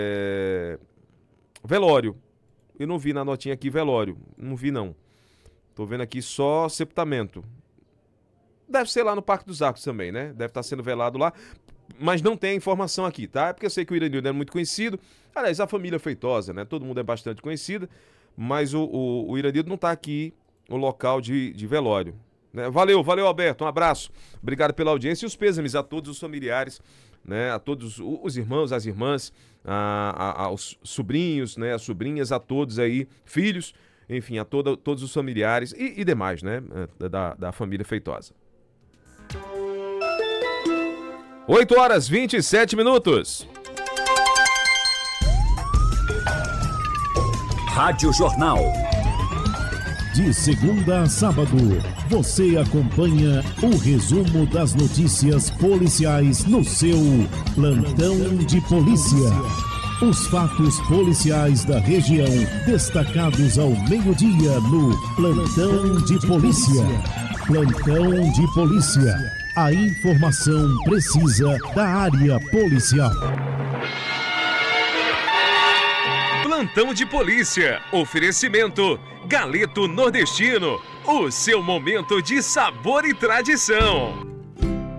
velório. Eu não vi na notinha aqui velório. Não vi, não. Tô vendo aqui só sepultamento. Deve ser lá no Parque dos Arcos também, né? Deve estar sendo velado lá. Mas não tem informação aqui, tá? É porque eu sei que o Iranildo é muito conhecido. Aliás, a família Feitosa, né? Todo mundo é bastante conhecida. Mas o Iranildo não tá aqui no local de velório. Né? Valeu, Alberto. Um abraço. Obrigado pela audiência e os pêsames a todos os familiares, né? A todos os irmãos, as irmãs, aos sobrinhos, né? As sobrinhas, a todos aí, filhos, enfim, a todos os familiares e demais, né? Da família Feitosa. 8h27. Rádio Jornal. De segunda a sábado, você acompanha o resumo das notícias policiais no seu Plantão de Polícia. Os fatos policiais da região, destacados ao meio-dia no Plantão de Polícia. Plantão de Polícia. A informação precisa da área policial. Plantão de Polícia. Oferecimento Galeto Nordestino. O seu momento de sabor e tradição.